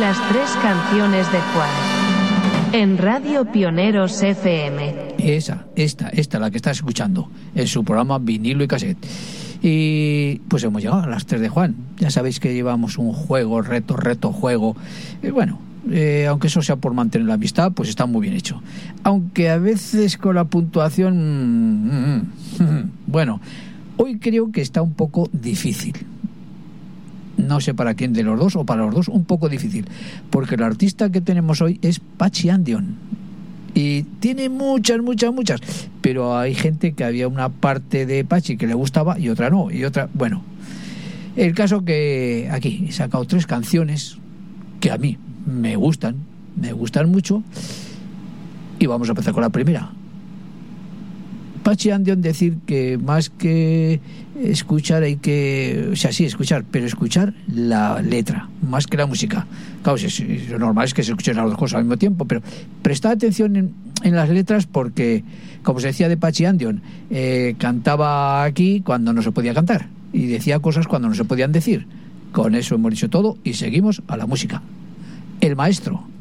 Las tres canciones de Juan. En Radio Pioneros FM. Esta, la que estás escuchando, en su programa Vinilo y Cassette. Y pues hemos llegado a las 3 de Juan. Ya sabéis que llevamos un juego, reto, juego. Aunque eso sea por mantener la amistad, pues está muy bien hecho. Aunque a veces con la puntuación... Bueno, hoy creo que está un poco difícil. No sé para quién de los dos, o para los dos, un poco difícil. Porque el artista que tenemos hoy es Patxi Andion. Y tiene muchas. Pero hay gente que había una parte de Patxi que le gustaba y otra no. Y otra, bueno. El caso que aquí he sacado 3 canciones que a mí me gustan mucho. Y vamos a empezar con la primera. Patxi Andion decir que más que escuchar hay que... O sea, sí, escuchar, pero escuchar la letra, más que la música. Claro, lo normal es que se escuchen las dos cosas al mismo tiempo, pero prestad atención en las letras porque, como se decía de Patxi Andion, cantaba aquí cuando no se podía cantar y decía cosas cuando no se podían decir. Con eso hemos dicho todo y seguimos a la música. El maestro.